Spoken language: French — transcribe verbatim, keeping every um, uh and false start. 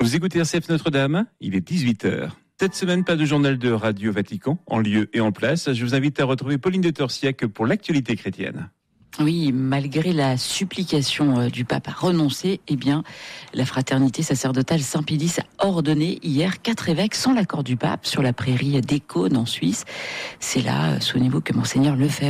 Vous écoutez R C F Notre-Dame, il est dix-huit heures. Cette semaine, pas de journal de Radio Vatican, en lieu et en place. Je vous invite à retrouver Pauline de Torsiac pour l'actualité chrétienne. Oui, malgré la supplication du pape à renoncer, eh bien, la fraternité sacerdotale Saint-Pédis a ordonné hier quatre évêques sans l'accord du pape sur la prairie d'Ecône en Suisse. C'est là, souvenez-vous, que Monseigneur Lefebvre